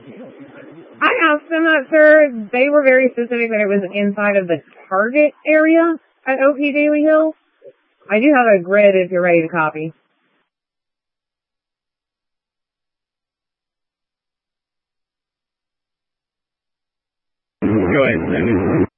I asked them that, sir. They were very specific that it was inside of the Target area at OP Daily Hill. I do have a grid if you're ready to copy. Go ahead,